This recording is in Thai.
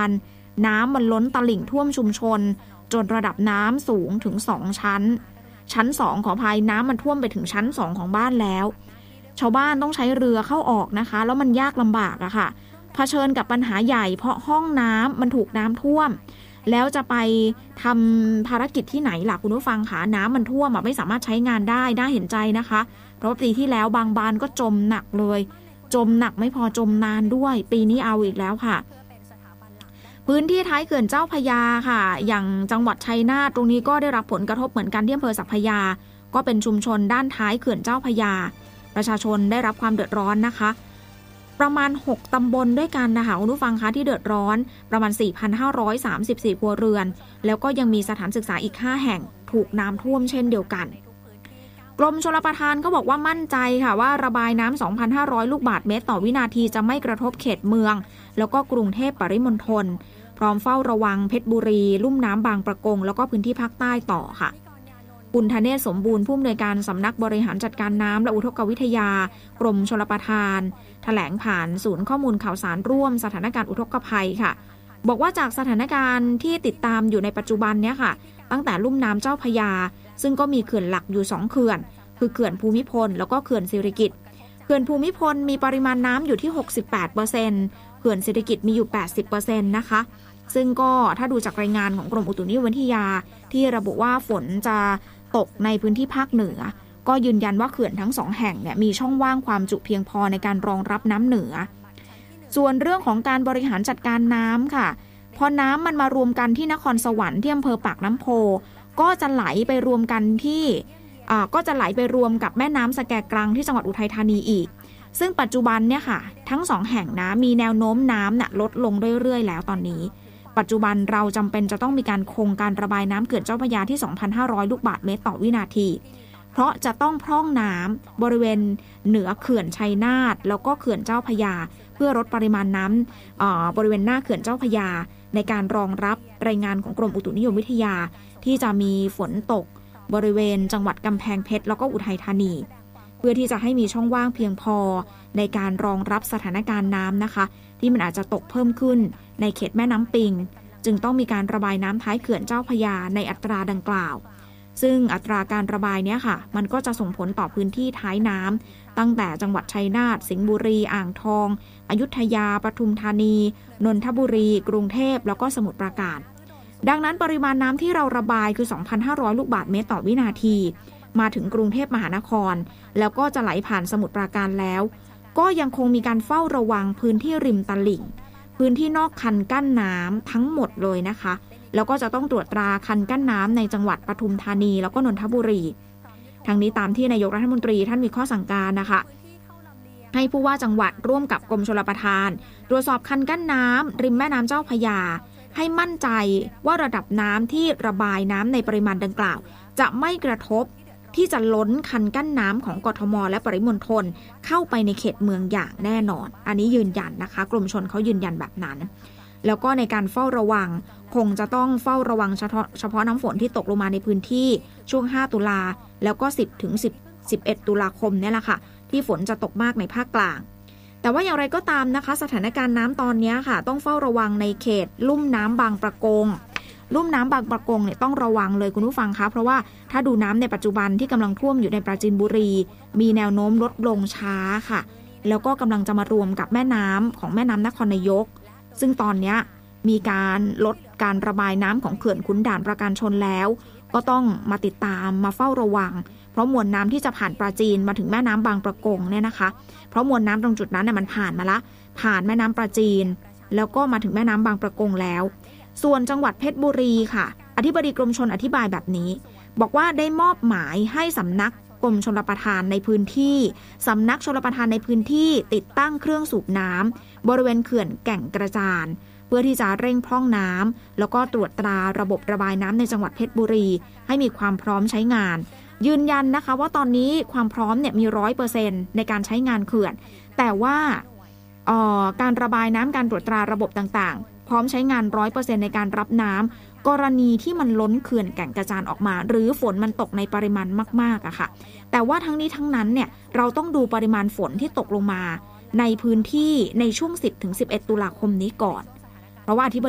น้ำมันล้นตลิ่งท่วมชุมชนจนระดับน้ำสูงถึง2ชั้น2ขออภัยน้ำมันท่วมไปถึงชั้น2ของบ้านแล้วชาวบ้านต้องใช้เรือเข้าออกนะคะแล้วมันยากลำบากอะค่ะเผชิญกับปัญหาใหญ่เพราะห้องน้ำมันถูกน้ำท่วมแล้วจะไปทำภารกิจที่ไหนล่ะคุณผู้ฟังคะน้ำมันท่วมไม่สามารถใช้งานได้น่าเห็นใจนะคะเพราะปีที่แล้วบางบ้านก็จมหนักเลยจมหนักไม่พอจมนานด้วยปีนี้เอาอีกแล้วค่ะพื้นที่ท้ายเขื่อนเจ้าพระยาค่ะอย่างจังหวัดชัยนาทตรงนี้ก็ได้รับผลกระทบเหมือนกันที่อำเภอสัพพยาก็เป็นชุมชนด้านท้ายเขื่อนเจ้าพระยาประชาชนได้รับความเดือดร้อนนะคะประมาณ6ตำบลด้วยกันนะคะคุณผู้ฟังคะที่เดือดร้อนประมาณ 4,534 ครัวเรือนแล้วก็ยังมีสถานศึกษาอีก5แห่งถูกน้ำท่วมเช่นเดียวกันกรมชลประทานก็บอกว่ามั่นใจค่ะว่าระบายน้ำ 2,500 ลูกบาศก์เมตรต่อวินาทีจะไม่กระทบเขตเมืองแล้วก็กรุงเทพปริมณฑลพร้อมเฝ้าระวังเพชรบุรีลุ่มน้ำบางประกงแล้วก็พื้นที่ภาคใต้ต่อค่ะคุณธเนศสมบูรณ์ผู้อำนวยการสำนักบริหารจัดการน้ำและอุทกวิทยากรมชลประทานแถลงผ่านศูนย์ข้อมูลข่าวสารร่วมสถานการณ์อุทกภัยค่ะบอกว่าจากสถานการณ์ที่ติดตามอยู่ในปัจจุบันเนี้ยค่ะตั้งแต่ลุ่มน้ำเจ้าพระยาซึ่งก็มีเขื่อนหลักอยู่2เขื่อนคือเขื่อนภูมิพลแล้วก็เขื่อนสิริกิติ์เขื่อนภูมิพลมีปริมาณน้ำอยู่ที่ 68% เขื่อนสิริกิติ์มีอยู่ 80% นะคะซึ่งก็ถ้าดูจากรายงานของกรมอุตุนิยมวิทยาที่ระบุว่าฝนจะตกในพื้นที่ภาคเหนือก็ยืนยันว่าเขื่อนทั้ง2แห่งเนี่ยมีช่องว่างความจุเพียงพอในการรองรับน้ำเหนือส่วนเรื่องของการบริหารจัดการน้ำค่ะพอน้ำมันมารวมกันที่นครสวรรค์ที่อำเภอปากน้ำโพก็จะไหลไปรวมกันที่ก็จะไหลไปรวมกับแม่น้ำสแกกรังที่จังหวัดอุทัยธานีอีกซึ่งปัจจุบันเนี่ยค่ะทั้ง2แห่งนะมีแนวโน้มน้ำน่ะลดลงเรื่อยๆแล้วตอนนี้ปัจจุบันเราจำเป็นจะต้องมีการคงการระบายน้ำเขื่อนเจ้าพระยาที่ 2,500 ลูกบาศก์เมตรต่อวินาทีเพราะจะต้องพร่องน้ำบริเวณเหนือเขื่อนชัยนาทแล้วก็เขื่อนเจ้าพระยาเพื่อลดปริมาณน้ำบริเวณหน้าเขื่อนเจ้าพระยาในการรองรับรายงานของกรมอุตุนิยมวิทยาที่จะมีฝนตกบริเวณจังหวัดกำแพงเพชรแล้วก็อุทัยธานีเพื่อที่จะให้มีช่องว่างเพียงพอในการรองรับสถานการณ์น้ำนะคะที่มันอาจจะตกเพิ่มขึ้นในเขตแม่น้ำปิงจึงต้องมีการระบายน้ำท้ายเขื่อนเจ้าพระยาในอัตราดังกล่าวซึ่งอัตราการระบายเนี้ยค่ะมันก็จะส่งผลต่อพื้นที่ท้ายน้ำตั้งแต่จังหวัดชัยนาทสิงห์บุรีอ่างทองอยุธยาปทุมธานีนนทบุรีกรุงเทพแล้วก็สมุทรปราการดังนั้นปริมาณน้ำที่เราระบายคือ 2,500 ลูกบาศก์เมตรต่อวินาทีมาถึงกรุงเทพมหานครแล้วก็จะไหลผ่านสมุทรปราการแล้วก็ยังคงมีการเฝ้าระวังพื้นที่ริมตลิ่งพื้นที่นอกคันกั้นน้ำทั้งหมดเลยนะคะแล้วก็จะต้องตรวจตราคันกั้นน้ำในจังหวัดปทุมธานีแล้วก็นนทบุรีทั้งนี้ตามที่นายกรัฐมนตรีท่านมีข้อสั่งการนะคะให้ผู้ว่าจังหวัดร่วมกับกรมชลประทานตรวจสอบคันกั้นน้ำริมแม่น้ำเจ้าพระยาให้มั่นใจว่าระดับน้ำที่ระบายน้ำในปริมาณดังกล่าวจะไม่กระทบที่จะล้นคันกั้นน้ำของกทมและปริมณฑลเข้าไปในเขตเมืองอย่างแน่นอนอันนี้ยืนยันนะคะกรมชลเขายืนยันแบบนั้นแล้วก็ในการเฝ้าระวังคงจะต้องเฝ้าระวังเฉพาะน้ำฝนที่ตกลงมาในพื้นที่ช่วง5ตุลาแล้วก็10ถึง11ตุลาคมเนี่ยแหละค่ะที่ฝนจะตกมากในภาคกลางแต่ว่าอย่างไรก็ตามนะคะสถานการณ์น้ำตอนนี้ค่ะต้องเฝ้าระวังในเขตลุ่มน้ำบางประกงลุ่มน้ำบางประกงเนี่ยต้องระวังเลยคุณผู้ฟังคะเพราะว่าถ้าดูน้ำในปัจจุบันที่กำลังท่วมอยู่ในปราจีนบุรีมีแนวโน้มลดลงช้าค่ะแล้วก็กำลังจะมารวมกับแม่น้ำของแม่น้ำนครนายกซึ่งตอนนี้มีการลดการระบายน้ำของเขื่อนขุนด่านประการชนแล้วก็ต้องมาติดตามมาเฝ้าระวังเพราะมวลน้ำที่จะผ่านปราจีนมาถึงแม่น้ำบางประกงเนี่ยนะคะเพราะมวลน้ำตรงจุดนั้นเนี่ยมันผ่านมาละผ่านแม่น้ำปราจีนแล้วก็มาถึงแม่น้ำบางประกงแล้วส่วนจังหวัดเพชรบุรีค่ะอธิบดีกรมชลอธิบายแบบนี้บอกว่าได้มอบหมายให้สำนักกรมชลประทานในพื้นที่สำนักชลประทานในพื้นที่ติดตั้งเครื่องสูบน้ำบริเวณเขื่อนแก่งกระจานเพื่อที่จะเร่งพร่องน้ำแล้วก็ตรวจตราระบบระบายน้ำในจังหวัดเพชรบุรีให้มีความพร้อมใช้งานยืนยันนะคะว่าตอนนี้ความพร้อมเนี่ยมี 100% ในการใช้งานเขื่อนแต่ว่าการระบายน้ำการตรวจตราระบบต่างๆพร้อมใช้งาน 100% ในการรับน้ำกรณีที่มันล้นเขื่อนแก่งกระจานออกมาหรือฝนมันตกในปริมาณมากๆอะค่ะแต่ว่าทั้งนี้ทั้งนั้นเนี่ยเราต้องดูปริมาณฝนที่ตกลงมาในพื้นที่ในช่วง 10-11 ตุลาคมนี้ก่อนเพราะว่า